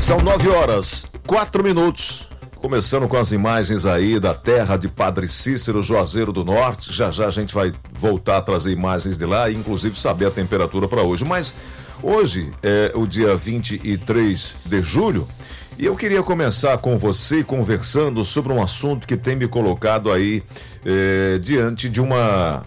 São 9h04. Começando com as imagens aí da terra de Padre Cícero, Juazeiro do Norte. Já a gente vai voltar a trazer imagens de lá e inclusive saber a temperatura para hoje. Mas hoje é o dia 23 de julho e eu queria começar com você conversando sobre um assunto que tem me colocado aí diante de uma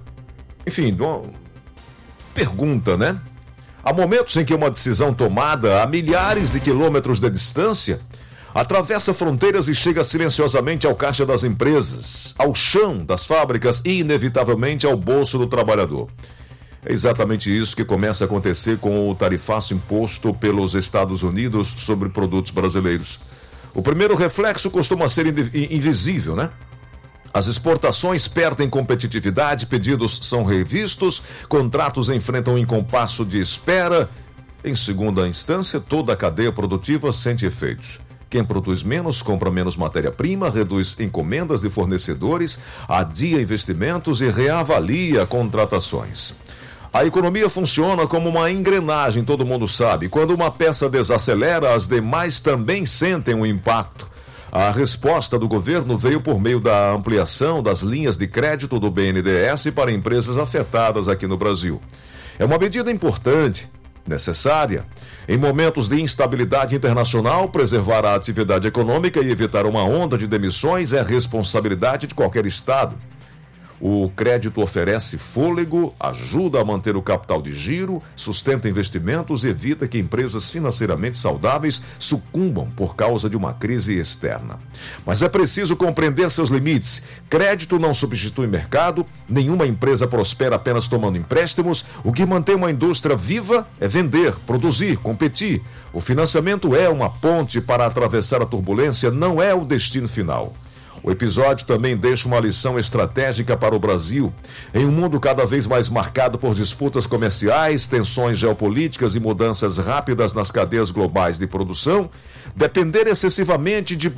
pergunta, né? Há momentos em que uma decisão tomada a milhares de quilômetros de distância atravessa fronteiras e chega silenciosamente ao caixa das empresas, ao chão das fábricas e, inevitavelmente, ao bolso do trabalhador. É exatamente isso que começa a acontecer com o tarifaço imposto pelos Estados Unidos sobre produtos brasileiros. O primeiro reflexo costuma ser invisível, né? As exportações perdem competitividade, pedidos são revistos, contratos enfrentam um incompasso de espera. Em segunda instância, toda a cadeia produtiva sente efeitos. Quem produz menos, compra menos matéria-prima, reduz encomendas de fornecedores, adia investimentos e reavalia contratações. A economia funciona como uma engrenagem, todo mundo sabe. Quando uma peça desacelera, as demais também sentem o impacto. A resposta do governo veio por meio da ampliação das linhas de crédito do BNDES para empresas afetadas aqui no Brasil. É uma medida importante, necessária. Em momentos de instabilidade internacional, preservar a atividade econômica e evitar uma onda de demissões é responsabilidade de qualquer Estado. O crédito oferece fôlego, ajuda a manter o capital de giro, sustenta investimentos e evita que empresas financeiramente saudáveis sucumbam por causa de uma crise externa. Mas é preciso compreender seus limites. Crédito não substitui mercado, nenhuma empresa prospera apenas tomando empréstimos. O que mantém uma indústria viva é vender, produzir, competir. O financiamento é uma ponte para atravessar a turbulência, não é o destino final. O episódio também deixa uma lição estratégica para o Brasil. Em um mundo cada vez mais marcado por disputas comerciais, tensões geopolíticas e mudanças rápidas nas cadeias globais de produção, depender excessivamente de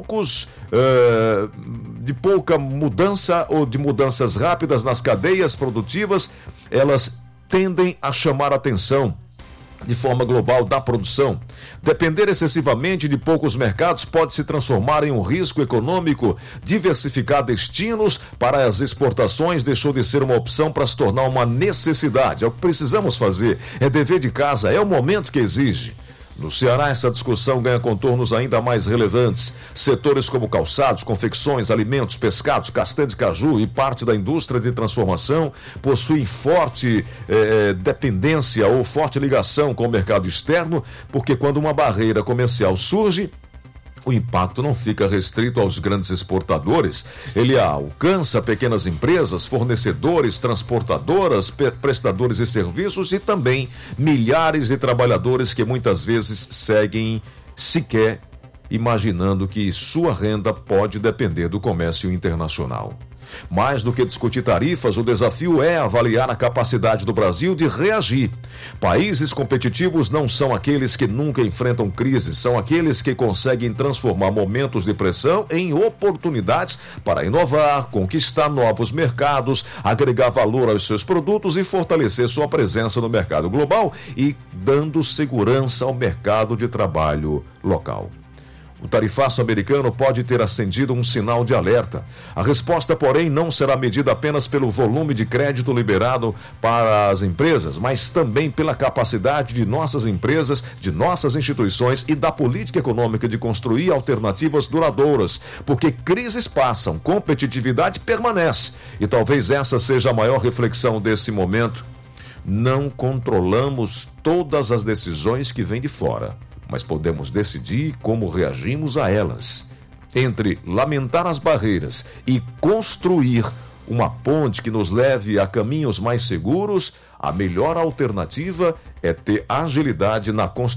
pouca mudança ou de mudanças rápidas nas cadeias produtivas, elas tendem a chamar a atenção de forma global da produção. Depender excessivamente de poucos mercados pode se transformar em um risco econômico. Diversificar destinos para as exportações deixou de ser uma opção para se tornar uma necessidade. É o que precisamos fazer, é dever de casa, é o momento que exige. No Ceará, essa discussão ganha contornos ainda mais relevantes. Setores como calçados, confecções, alimentos, pescados, castanha de caju e parte da indústria de transformação possuem forte dependência ou forte ligação com o mercado externo, porque quando uma barreira comercial surge, o impacto não fica restrito aos grandes exportadores, ele alcança pequenas empresas, fornecedores, transportadoras, prestadores de serviços e também milhares de trabalhadores que muitas vezes seguem sequer imaginando que sua renda pode depender do comércio internacional. Mais do que discutir tarifas, o desafio é avaliar a capacidade do Brasil de reagir. Países competitivos não são aqueles que nunca enfrentam crises, são aqueles que conseguem transformar momentos de pressão em oportunidades para inovar, conquistar novos mercados, agregar valor aos seus produtos e fortalecer sua presença no mercado global e dando segurança ao mercado de trabalho local. O tarifaço americano pode ter acendido um sinal de alerta. A resposta, porém, não será medida apenas pelo volume de crédito liberado para as empresas, mas também pela capacidade de nossas empresas, de nossas instituições e da política econômica de construir alternativas duradouras, porque crises passam, competitividade permanece. E talvez essa seja a maior reflexão desse momento. Não controlamos todas as decisões que vêm de fora, mas podemos decidir como reagimos a elas. Entre lamentar as barreiras e construir uma ponte que nos leve a caminhos mais seguros, a melhor alternativa é ter agilidade na construção